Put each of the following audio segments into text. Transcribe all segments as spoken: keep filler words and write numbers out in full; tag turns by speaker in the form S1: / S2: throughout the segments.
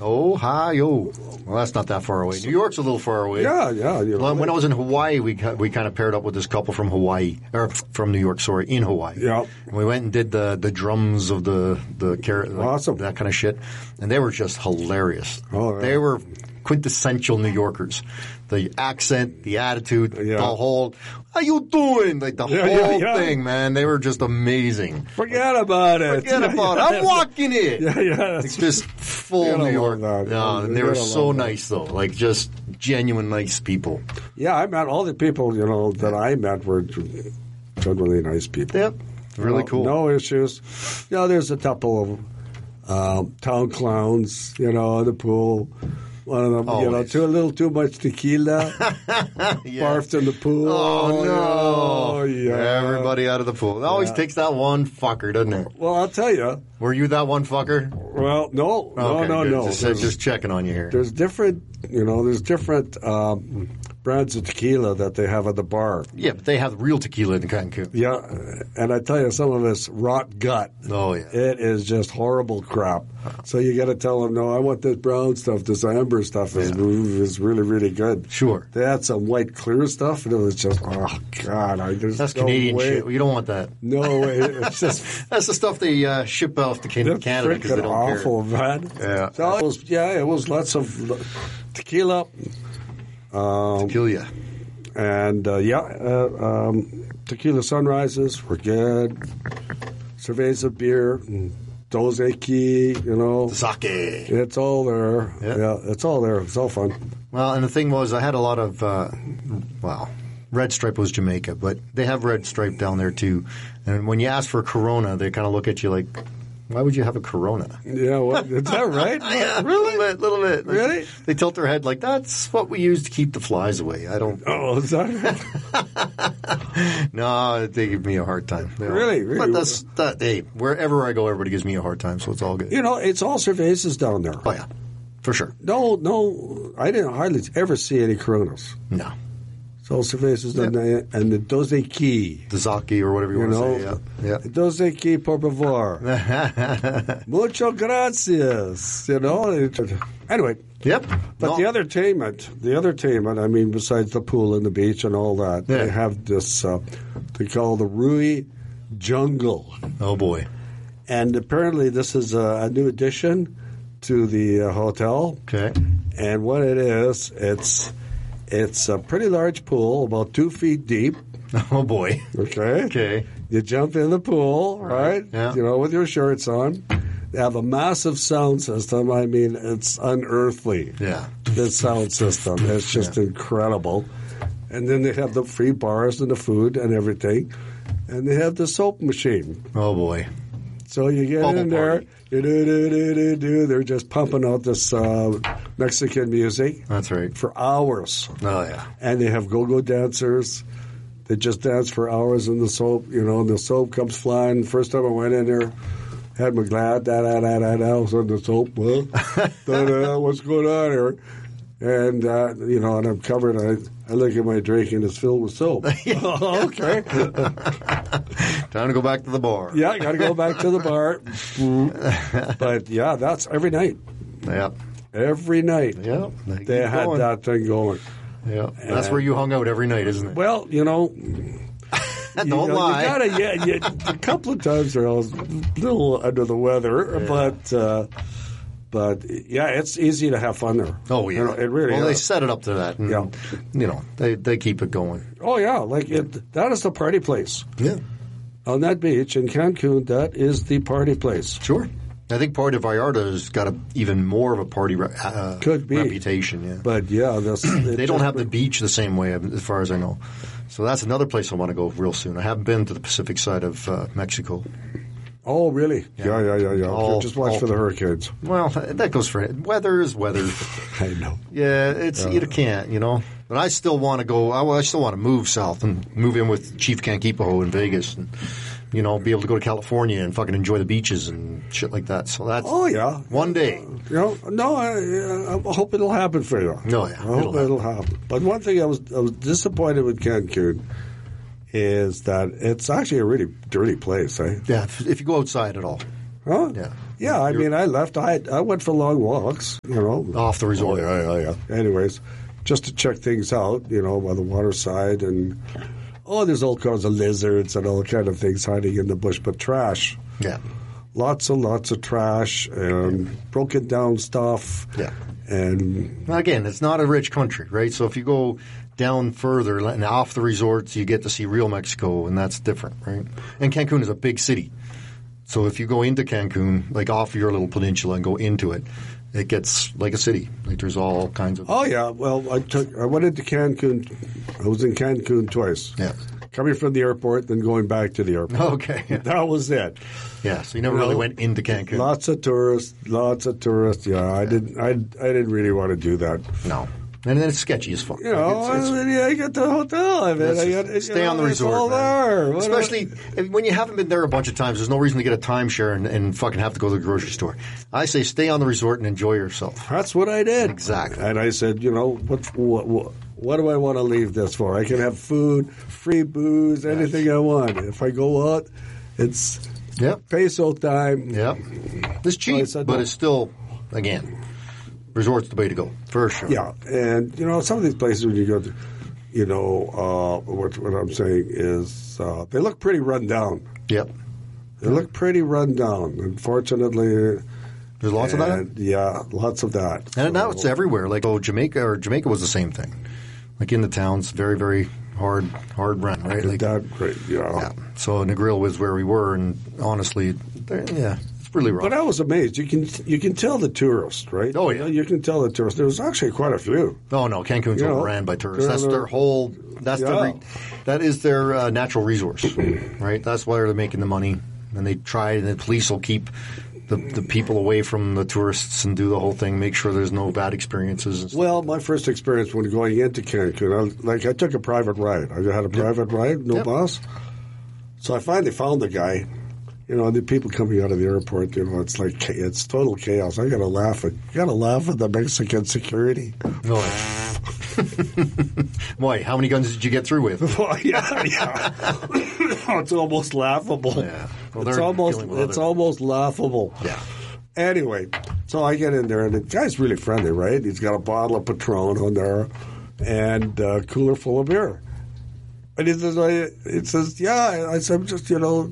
S1: Ohio. Well, that's not that far away. New York's a little far away.
S2: Yeah, yeah. You know,
S1: Well, when I was in Hawaii, we we kind of paired up with this couple from Hawaii, or from New York, sorry, in Hawaii.
S2: Yeah.
S1: And we went and did the, the drums of the the carrot, like,
S2: awesome.
S1: that kind of shit, and they were just hilarious.
S2: Oh, yeah.
S1: They were quintessential New Yorkers. The accent, the attitude,
S2: Yeah.
S1: the whole, how you doing? Like the
S2: Yeah,
S1: whole
S2: yeah, yeah.
S1: thing, man. They were just amazing.
S2: Forget about it.
S1: Forget about it. I'm walking it.
S2: Yeah, yeah.
S1: It's just full
S2: You gotta
S1: New York.
S2: love that.
S1: Yeah, and
S2: You
S1: they were
S2: gotta
S1: so
S2: love that.
S1: nice, though. Like, just genuine nice people.
S2: Yeah, I met all the people, you know, that I met were generally nice people.
S1: Yep. Really
S2: no,
S1: cool.
S2: No issues. You know, there's a couple of um, town clowns, you know, in the pool. One of them, you know,
S1: Always.
S2: too, a little too much tequila,
S1: Yeah.
S2: barfed in the pool.
S1: Oh, no.
S2: Oh, yeah.
S1: Everybody out of the pool. It always
S2: Yeah.
S1: takes that one fucker, doesn't it?
S2: Well, I'll tell you.
S1: Were you that one fucker?
S2: Well, no, no,
S1: Okay,
S2: no,
S1: good.
S2: no.
S1: Just,
S2: There's-
S1: just checking on you here.
S2: There's different, you know, there's different um, brands of tequila that they have at the bar.
S1: Yeah, but they have real tequila in Cancun.
S2: Yeah, and I tell you, some of it's rot gut.
S1: Oh, yeah.
S2: It is just horrible crap. So you got to tell them, no, I want this brown stuff. This amber stuff is is really, really good.
S1: Sure.
S2: They had some white clear stuff, and it was just, oh, God. I, there's
S1: That's
S2: no
S1: Canadian
S2: way.
S1: shit. You don't want that.
S2: No way. It's just
S1: That's the stuff they uh, ship off to Can-
S2: that's
S1: Canada because they
S2: freaking
S1: don't
S2: awful, man.
S1: Yeah.
S2: So it was, yeah, it was lots of tequila.
S1: care. Tequila.
S2: And, uh, yeah, uh, um, tequila sunrises were good. Cerveza beer, Dos Equis, you know.
S1: Sake.
S2: It's all there.
S1: Yeah.
S2: Yeah, it's all there. It's all fun.
S1: Well, and the thing was, I had a lot of, uh, well, Red Stripe was Jamaica, but they have Red Stripe down there too. And when you ask for a Corona, they kind of look at you like, why would you have a Corona?
S2: Yeah, what, is that right?
S1: Yeah,
S2: Really?
S1: A little bit, little bit. Like,
S2: Really?
S1: They tilt their head like, that's what we use to keep the flies away. I don't.
S2: Oh, is that right?
S1: No, they give me a hard time. They don't.
S2: Really? Really?
S1: But that's, that, hey, wherever I go, everybody gives me a hard time, so it's all good.
S2: You know, it's all cervezas down there.
S1: Oh, yeah. For sure.
S2: No, no, I didn't hardly ever see any Coronas.
S1: No.
S2: It's all cervezas down there. And the Dos Equis.
S1: The Zaki or whatever you,
S2: You
S1: want
S2: know,
S1: to say. Yeah.
S2: Dos Equis, por favor.
S1: Yeah.
S2: Mucho gracias. You know. Anyway,
S1: Yep.
S2: but
S1: No.
S2: the entertainment, the entertainment, I mean, besides the pool and the beach and all that,
S1: Yeah.
S2: they have this, uh, they call the Rui Jungle.
S1: Oh, boy.
S2: And apparently this is a, a new addition to the uh, hotel.
S1: Okay.
S2: And what it is, it's it's a pretty large pool, about two feet deep.
S1: Oh, boy.
S2: Okay.
S1: Okay.
S2: You jump in the pool, right?
S1: Yeah.
S2: You know, with your shorts on. They have a massive sound system. I mean, it's unearthly.
S1: Yeah.
S2: The sound system. It's just incredible. And then they have the free bars and the food and everything. And they have the soap machine.
S1: Oh, boy.
S2: So you get
S1: Bubble
S2: in there,
S1: party.
S2: you do, do, do, do, do. They're just pumping out this uh, Mexican music
S1: That's right.
S2: for hours.
S1: Oh, yeah.
S2: And they have go-go dancers. They just dance for hours in the soap, you know, and the soap comes flying. First time I went in there, had my glad, da da da da da, was on the soap. Well, da, da, what's going on here? And, uh, you know, and I'm covered. I, I look at my drink and it's filled with soap. Oh, okay.
S1: Time to go back to the bar.
S2: Yeah, I got to go back to the bar. But, yeah, that's every night.
S1: Yep.
S2: Every night.
S1: Yep.
S2: They had
S1: going.
S2: that thing going.
S1: Yeah. That's where you hung out every night, isn't it?
S2: Well, you know,
S1: Don't
S2: you know,
S1: lie.
S2: You gotta, yeah, yeah, a couple of times there I was a little under the weather,
S1: Yeah.
S2: but uh, but yeah, it's easy to have fun there.
S1: Oh, yeah.
S2: You know, it really
S1: well, they
S2: is.
S1: set it up to that. And,
S2: Yeah.
S1: You know, they, they keep it going.
S2: Oh yeah, like it, that is the party place
S1: Yeah.
S2: on that beach in Cancun. That is the party place.
S1: Sure. I think Puerto Vallarta has got a, even more of a party re- uh,
S2: Could be.
S1: reputation. Yeah.
S2: But yeah, this,
S1: They don't have the beach the same way, as far as I know. So that's another place I want to go real soon. I haven't been to the Pacific side of uh, Mexico.
S2: Oh really? Yeah, yeah, yeah, yeah.
S1: All-
S2: Just watch
S1: all-
S2: for the hurricanes.
S1: Well, that goes for it. Weather is weather.
S2: I know.
S1: Yeah, it's you can't, you know. But I still want to go. I, I still want to move south and move in with Chief Canquipo in Vegas, and you know, be able to go to California and fucking enjoy the beaches and shit like that. So that's
S2: Oh yeah.
S1: one day.
S2: You know, no, I, I hope it'll happen for you.
S1: No, yeah,
S2: I hope
S1: it'll
S2: it'll, happen. But one thing I was I was disappointed with Cancun is that it's actually a really dirty place, eh?
S1: Yeah, if, if you go outside at all.
S2: Huh?
S1: Yeah.
S2: Yeah, I
S1: You're
S2: mean, I left. I I went for long walks, you know.
S1: off the resort.
S2: Oh, yeah, yeah, yeah. Anyways, just to check things out, you know, by the waterside. And, oh, there's all kinds of lizards and all kind of things hiding in the bush, but trash.
S1: Yeah.
S2: Lots and lots of trash and broken down stuff.
S1: Yeah.
S2: And
S1: Now, again, it's not a rich country, right? So if you go down further and off the resorts, you get to see real Mexico, and that's different, right? And Cancun is a big city. So if you go into Cancun, like off your little peninsula and go into it, it gets like a city. Like there's all kinds of...
S2: oh, yeah. Well, I took. I went into Cancun. I was in Cancun twice.
S1: Yeah.
S2: Coming from the airport, then going back to the airport.
S1: Okay. Yeah.
S2: That was it.
S1: Yeah, so you never
S2: You
S1: really
S2: know,
S1: went into Cancun.
S2: Lots of tourists. Lots of tourists. Yeah, I didn't. I, I didn't really want to do that.
S1: No. And then it's sketchy as fuck.
S2: You know,
S1: Like, it's- it's-
S2: yeah, I got the hotel. I mean, I got, you
S1: stay
S2: know,
S1: on the
S2: it's
S1: resort,
S2: all
S1: man.
S2: there. What
S1: Especially if- when you haven't been there a bunch of times. There's no reason to get a timeshare and, and fucking have to go to the grocery store. I say stay on the resort and enjoy yourself.
S2: That's what I did.
S1: Exactly.
S2: And I said, you know, what, what, what, what do I want to leave this for? I can have food, free booze, anything I want. If I go out, it's
S1: Yep.
S2: peso time.
S1: Yep. It's cheap,
S2: I said
S1: but
S2: no.
S1: it's still, again, resort's the way to go, for sure.
S2: Yeah, and you know, some of these places when you go to, you know, uh, what, what I'm saying is uh, they look pretty run down.
S1: Yep.
S2: They look pretty run down. Unfortunately,
S1: There's lots of that.
S2: and, yeah, lots of that.
S1: And now
S2: So-
S1: it's everywhere. Like, oh, Jamaica or Jamaica was the same thing. Like in the towns, very, very hard, hard run, right? Like,
S2: that great, yeah.
S1: yeah. So Negril was where we were, and honestly, there- yeah, it's really rough.
S2: But I was amazed. You can you can tell the tourists, right?
S1: Oh, yeah.
S2: You can tell the tourists. There was actually quite a few.
S1: Oh no, Cancun's
S2: You know,
S1: overran by tourists.
S2: they're-
S1: That's their whole. That's
S2: Yeah.
S1: their. Re, that is their uh, natural resource, right? That's why they're making the money, and they try. And the police will keep the the people away from the tourists and do the whole thing. Make sure there's no bad experiences. And stuff.
S2: Well, my first experience when going into Cancun, I was, like I took a private ride. I had a private ride, no
S1: Yep.
S2: boss. So I finally found the guy. You know, the people coming out of the airport. You know, it's like cha- it's total chaos. I got to laugh at, got to laugh at the Mexican security.
S1: Oh. Boy, how many guns did you get through with?
S2: Well, yeah, yeah. It's almost laughable.
S1: Yeah. Well,
S2: it's
S1: they're
S2: almost
S1: dealing with
S2: it's
S1: other-
S2: almost laughable.
S1: Yeah.
S2: Anyway, so I get in there, and the guy's really friendly, right? He's got a bottle of Patron on there and a cooler full of beer. And he says, I, it says, yeah. I said, just, you know,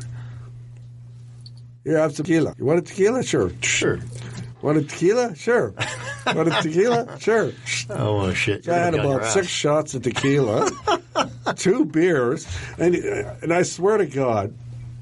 S2: you have some tequila. You want a tequila? Sure.
S1: Sure.
S2: Want a tequila? Sure. Want a tequila? Sure.
S1: Oh shit!
S2: So I had about six shots of tequila, two beers, and and I swear to God,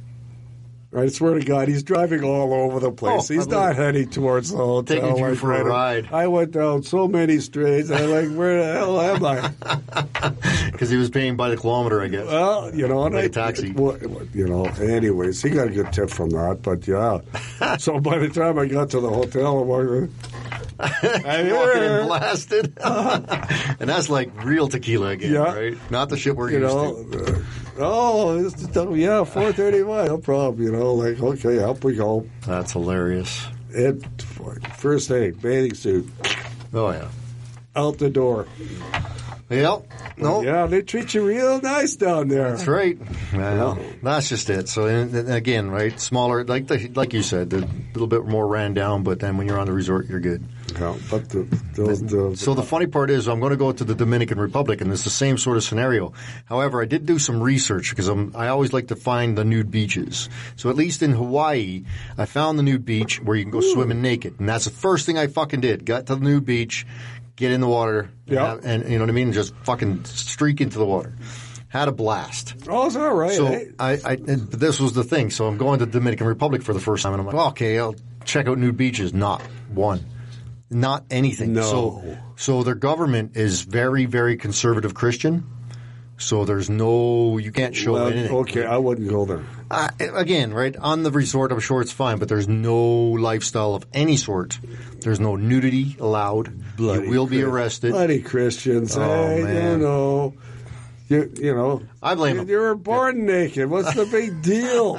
S2: I swear to God, he's driving all over the place.
S1: Oh,
S2: he's
S1: I
S2: not
S1: believe-
S2: heading towards the hotel.
S1: Taking you
S2: like,
S1: for a
S2: right-
S1: ride.
S2: I went down so many streets. I'm like, where the hell am I?
S1: Because he was paying by the kilometer, I guess.
S2: Well, you know, and
S1: Like
S2: I,
S1: a taxi.
S2: well, you know. Anyways, he got a good tip from that. But yeah, so by the time I got to the hotel, I'm like, I'm
S1: Walking
S2: here.
S1: in blasted, and that's like real tequila again,
S2: Yeah.
S1: right? Not the shit we're
S2: You
S1: used
S2: know,
S1: to.
S2: uh, oh, this is, yeah, four thirty-one, no problem. You know, like, okay, up we go.
S1: That's hilarious.
S2: It, first thing, bathing suit,
S1: Oh yeah.
S2: out the door.
S1: Yep. No.
S2: Yeah, they treat you real nice down there.
S1: That's right. Well, that's just it. So and, and again, right? Smaller, like the, like you said, a little bit more ran down. But then when you're on the resort, you're good.
S2: Yeah, but the, the, the,
S1: So the funny part is, I'm going to go to the Dominican Republic, and it's the same sort of scenario. However, I did do some research because I'm, I always like to find the nude beaches. So at least in Hawaii, I found the nude beach where you can go swimming naked, and that's the first thing I fucking did. Got to the nude beach, get in the water,
S2: Yeah.
S1: and, and you know what I mean, just fucking streak into the water. Had a blast.
S2: oh, it's all right.
S1: So
S2: eh?
S1: I, I and this was the thing. So I'm going to the Dominican Republic for the first time, and I'm like, well, okay, I'll check out nude beaches. Not one. Not anything.
S2: No.
S1: So, so their government is very, very conservative Christian. So there's no, you can't show
S2: Well,
S1: anything.
S2: okay, I wouldn't go there.
S1: Uh, again, right, on the resort, I'm sure it's fine, but there's no lifestyle of any sort. There's no nudity allowed.
S2: Bloody
S1: you will be
S2: Chris-
S1: arrested.
S2: Bloody Christians,
S1: Oh,
S2: hey,
S1: man.
S2: you know. You, you know,
S1: I blame
S2: you,
S1: them.
S2: you were born naked. What's the big deal?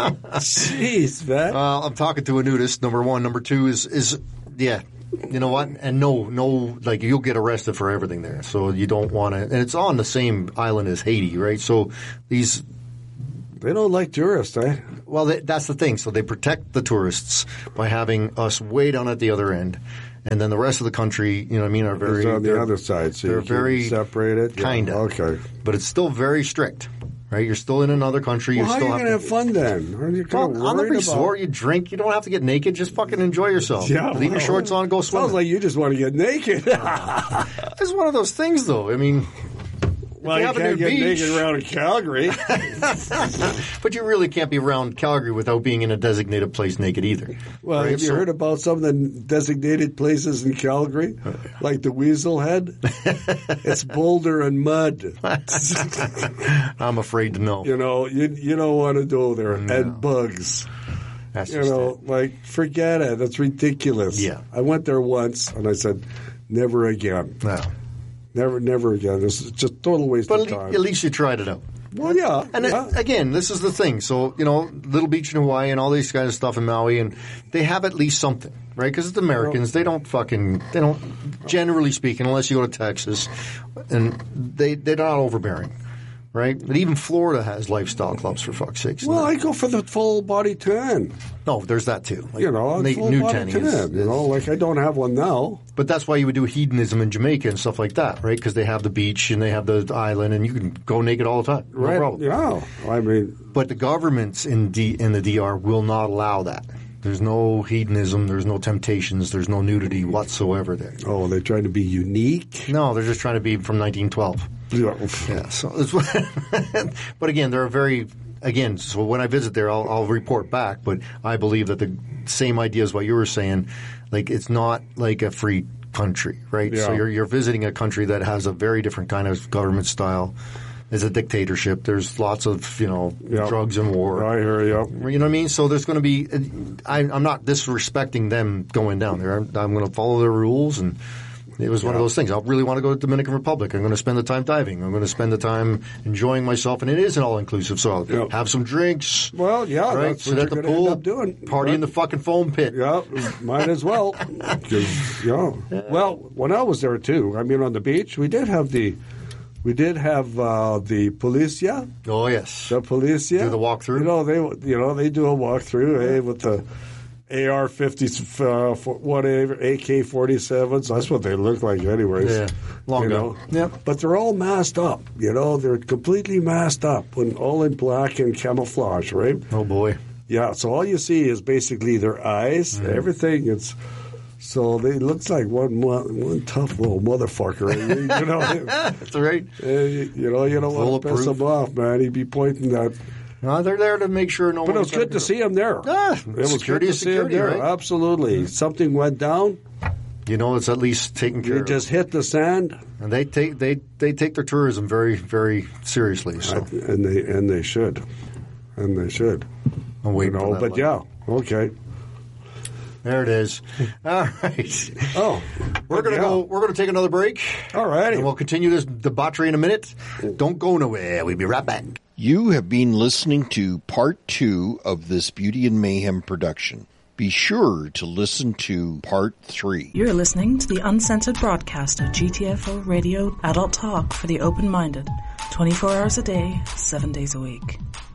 S2: Jeez, man.
S1: Well, I'm talking to a nudist, number one. Number two is, is yeah, you know what? And no, no, like you'll get arrested for everything there. So you don't want to, and it's on the same island as Haiti, right? So these,
S2: They don't like tourists, eh?
S1: Well, they, that's the thing. So they protect the tourists by having us way down at the other end. And then the rest of the country, you know what I mean, are very...
S2: It's on the other side, so
S1: they're
S2: you can
S1: very
S2: separate it?
S1: Kind of.
S2: Yeah, okay.
S1: But it's still very strict, right? You're still in another country.
S2: Well,
S1: you
S2: how
S1: still
S2: are you going to have fun then? Are you kind
S1: Well,
S2: of
S1: on the
S2: worried
S1: resort,
S2: about...
S1: you drink. You don't have to get naked. Just fucking enjoy yourself.
S2: Yeah,
S1: Leave your
S2: well,
S1: shorts on, go swim.
S2: Sounds like you just want to get naked.
S1: It's one of those things, though. I mean...
S2: Well, you,
S1: you
S2: can't get
S1: beach,
S2: naked around in Calgary.
S1: But you really can't be around Calgary without being in a designated place naked either.
S2: Well,
S1: right?
S2: have you
S1: So-
S2: heard about some of the designated places in Calgary? Like the Weasel Head? It's boulder and mud.
S1: I'm afraid to know.
S2: You know, you you don't want to go there.
S1: No.
S2: And bugs.
S1: That's
S2: You
S1: just
S2: know,
S1: it.
S2: like, forget it. That's ridiculous.
S1: Yeah.
S2: I went there once, and I said, never again.
S1: No.
S2: Never, never again. This is just total waste
S1: But
S2: of
S1: at le-
S2: time.
S1: at least you tried it out.
S2: Well, yeah.
S1: And
S2: yeah.
S1: it, again, this is the thing. So, you know, Little Beach in Hawaii and all these kind of stuff in Maui, and they have at least something, right? Because it's Americans. They don't fucking, they don't, generally speaking, unless you go to Texas, and they, they're not overbearing, right? But even Florida has lifestyle clubs, for fuck's sake.
S2: Well, I go for the full body tan.
S1: No, there's that too. Like,
S2: You know,
S1: na-
S2: full
S1: nude
S2: body
S1: tanning
S2: tan.
S1: is-
S2: you know, like I don't have one now.
S1: But that's why you would do hedonism in Jamaica and stuff like that, right? Because they have the beach and they have the island, and you can go naked all the time. No
S2: Right?
S1: problem.
S2: Yeah. I mean,
S1: But the governments in D in the D R will not allow that. There's no hedonism. There's no temptations. There's no nudity whatsoever there.
S2: oh, they're trying to be unique.
S1: No, they're just trying to be from nineteen twelve.
S2: Yeah.
S1: Yeah. So, it's, but again, they're very again. So when I visit there, I'll, I'll report back. But I believe that the same idea as what you were saying. Like it's not like a free country, right?
S2: Yeah.
S1: So you're you're visiting a country that has a very different kind of government style. It's a dictatorship. There's lots of you know
S2: Yeah.
S1: drugs and war.
S2: I hear you.
S1: You know what I mean? So there's going to be. I, I'm not disrespecting them going down there. I'm, I'm going to follow their rules, and it was one of those things. I really want to go to the Dominican Republic. I'm going to spend the time diving. I'm going to spend the time enjoying myself, and it is an all inclusive. So I'll
S2: Yeah.
S1: have some drinks.
S2: Well, yeah,
S1: right?
S2: that's
S1: Sit
S2: what
S1: at
S2: you're
S1: the
S2: gonna
S1: pool,
S2: end up doing.
S1: party in
S2: Right.
S1: the fucking foam pit.
S2: Yeah, might as well. 'Cause, yeah. Well, when I was there too, I mean, on the beach, we did have the, we did have uh, the policia,
S1: Oh yes.
S2: the policia.
S1: Do the walkthrough?
S2: You know, they you know they do a walkthrough, eh, with the A R fifties, uh, whatever, A K forty-sevens. That's what they look like, anyways.
S1: Yeah, long
S2: you
S1: gun.
S2: know?
S1: Yep.
S2: But they're all masked up. You know, they're completely masked up, when all in black and camouflage, right?
S1: Oh boy.
S2: Yeah, so all you see is basically their eyes,
S1: Mm-hmm.
S2: everything. It's so they looks like one one, one tough little motherfucker. You, you know,
S1: That's right.
S2: uh, you, you know, you don't want to piss
S1: Bulletproof.
S2: him off, man. He'd be pointing that.
S1: No, they're there to make sure no
S2: But it
S1: one.
S2: was good to see him there.
S1: Ah,
S2: it was
S1: security
S2: good to
S1: is
S2: see him
S1: security,
S2: there.
S1: right?
S2: Absolutely, something went down.
S1: You know, it's at least taken care
S2: You
S1: of.
S2: just hit the sand,
S1: And they take they they take their tourism very very seriously. So
S2: and they and they should, and they should.
S1: I'm
S2: You
S1: waiting
S2: know,
S1: for that
S2: but
S1: one.
S2: yeah, okay.
S1: There it is. All right.
S2: Oh,
S1: We're gonna
S2: yeah.
S1: go. We're gonna take another break.
S2: All righty.
S1: And we'll continue this debauchery in a minute. Don't go nowhere. We'll be right back.
S3: You have been listening to part two of this Beauty and Mayhem production. Be sure to listen to part three.
S4: You're listening to the uncensored broadcast of G T F O Radio Adult Talk for the open-minded, twenty-four hours a day, seven days a week.